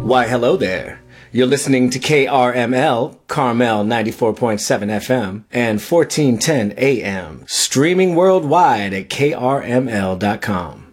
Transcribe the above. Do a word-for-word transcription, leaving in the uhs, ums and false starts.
Why, hello there. You're listening to K R M L, Carmel ninety-four point seven F M and fourteen ten A M, streaming worldwide at K R M L dot com.